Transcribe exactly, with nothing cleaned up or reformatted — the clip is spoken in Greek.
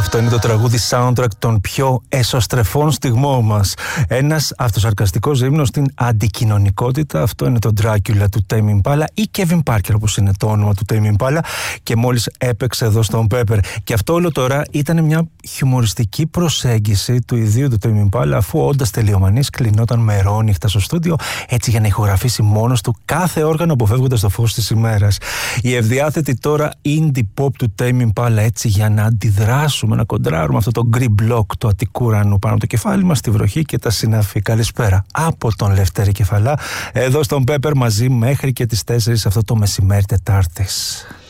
Αυτό είναι το τραγούδι soundtrack των πιο εσωστρεφών στιγμών μας. Ένας αυτοσαρκαστικός ύμνος στην αντικοινωνικότητα. Αυτό είναι το Dracula του Tame Impala ή Kevin Parker, όπως είναι το όνομα του Tame Impala, και μόλις έπαιξε εδώ στον Pepper. Και αυτό όλο τώρα ήταν μια χιουμοριστική προσέγγιση του ιδίου του Tame Impala, αφού όντας τελειομανής κλεινόταν μερόνυχτα στο στούντιο, έτσι για να ηχογραφήσει μόνος του κάθε όργανο αποφεύγοντας το φως της ημέρας. Η ευδιάθετη τώρα indie pop του Tame Impala, έτσι για να αντιδράσουμε, να κοντράρουμε αυτό το γκρι μπλοκ του Αττικού ουρανού πάνω από το κεφάλι μας, τη βροχή και τα συναφή. Καλησπέρα από τον Λευτέρη Κεφαλά, εδώ στον Pepper, μαζί μέχρι και τις τέσσερις αυτό το μεσημέρι Τετάρτης.